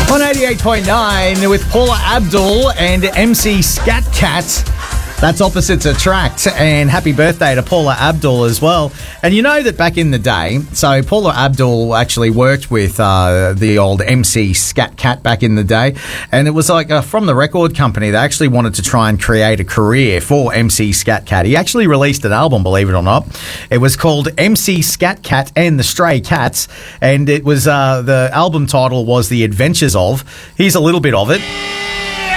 On 88.9 with Paula Abdul and MC Scat Cat. That's Opposites Attract, and happy birthday to Paula Abdul as well. And you know that back in the day, so Paula Abdul actually worked with the old MC Scat Cat back in the day, and it was like from the record company, they actually wanted to try and create a career for MC Scat Cat. He actually released an album, believe it or not. It was called MC Scat Cat and the Stray Cats, and it was the album title was The Adventures of. Here's a little bit of it.